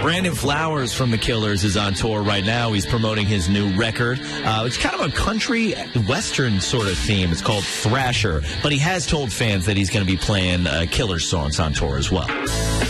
Brandon Flowers from The Killers is on tour right now. He's promoting his new record. It's kind of a country western sort of theme. It's called Thrasher. But he has told fans that he's going to be playing Killers songs on tour as well.